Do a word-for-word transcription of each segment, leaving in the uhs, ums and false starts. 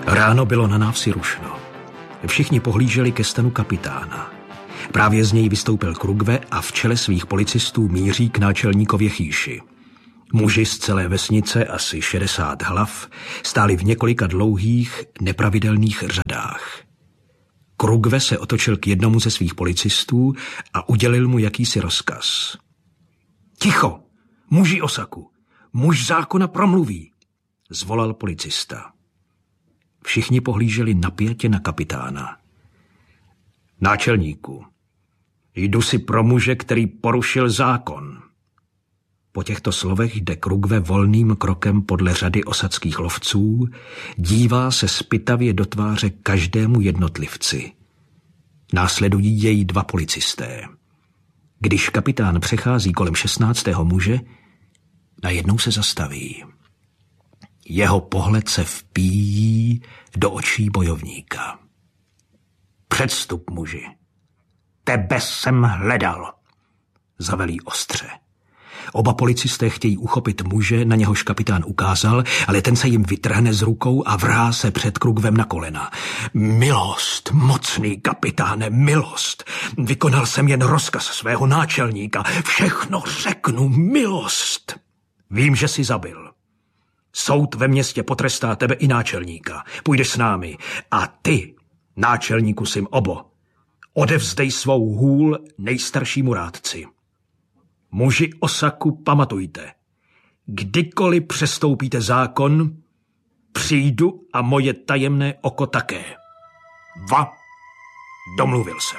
Ráno bylo na návsi rušno. Všichni pohlíželi ke stanu kapitána. Právě z něj vystoupil Krugve a v čele svých policistů míří k náčelníkově chýši. Muži z celé vesnice, asi šedesát hlav, stáli v několika dlouhých, nepravidelných řadách. Krugve se otočil k jednomu ze svých policistů a udělil mu jakýsi rozkaz. Ticho! Muži Osaku! Muž zákona promluví! Zvolal policista. Všichni pohlíželi napjatě na kapitána. Náčelníku, jdu si pro muže, který porušil zákon. Po těchto slovech jde Krugve volným krokem podle řady osadských lovců, dívá se zpytavě do tváře každému jednotlivci. Následují jej dva policisté. Když kapitán přechází kolem šestnáctého muže, najednou se zastaví. Jeho pohled se vpíjí do očí bojovníka. Předstup, muži. Tebe jsem hledal, zavelí ostře. Oba policisté chtějí uchopit muže, na něhož kapitán ukázal, ale ten se jim vytrhne z rukou a vrhá se před Krugvem na kolena. Milost, mocný kapitáne, milost. Vykonal jsem jen rozkaz svého náčelníka. Všechno řeknu, milost. Vím, že jsi zabil. Soud ve městě potrestá tebe i náčelníka. Půjdeš s námi. A ty, náčelníku Sim Obo, odevzdej svou hůl nejstaršímu rádci. Muži Osaku, pamatujte, kdykoliv přestoupíte zákon, přijdu a moje tajemné oko také. Va, domluvil jsem.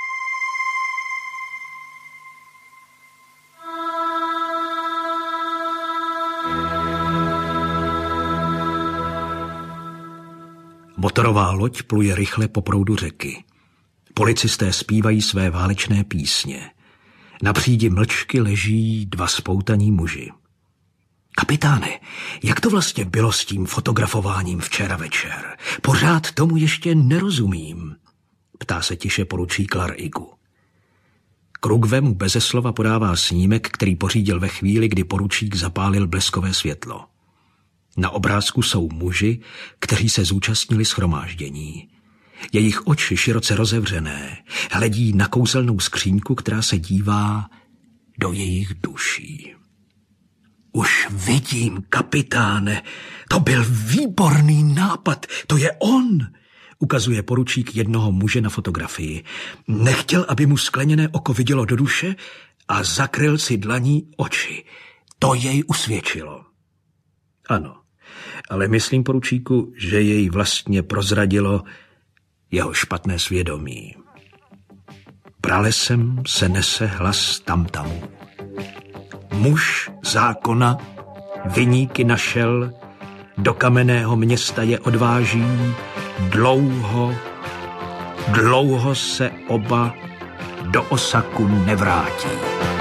Motorová loď pluje rychle po proudu řeky. Policisté zpívají své válečné písně. Na přídi mlčky leží dva spoutaní muži. Kapitáne, jak to vlastně bylo s tím fotografováním včera večer? Pořád tomu ještě nerozumím, ptá se tiše poručík Larigu. Krugve mu beze slova podává snímek, který pořídil ve chvíli, kdy poručík zapálil bleskové světlo. Na obrázku jsou muži, kteří se zúčastnili shromáždění. Jejich oči široce rozevřené hledí na kouzelnou skříňku, která se dívá do jejich duší. Už vidím, kapitáne, to byl výborný nápad, to je on, ukazuje poručík jednoho muže na fotografii. Nechtěl, aby mu skleněné oko vidělo do duše a zakryl si dlaní oči. To jej usvědčilo. Ano, ale myslím, poručíku, že jej vlastně prozradilo jeho špatné svědomí. Pralesem se nese hlas tamtamů. Muž zákona viníky našel, do kamenného města je odváží, dlouho, dlouho se oba do Osaku nevrátí.